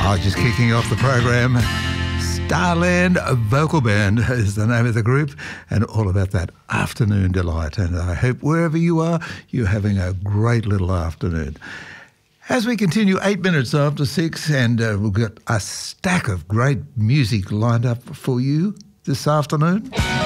Just kicking off the program, Starland Vocal Band is the name of the group, and all about that afternoon delight. And I hope wherever you are, you're having a great little afternoon. As we continue, 8 minutes after 6, and we've got a stack of great music lined up for you this afternoon.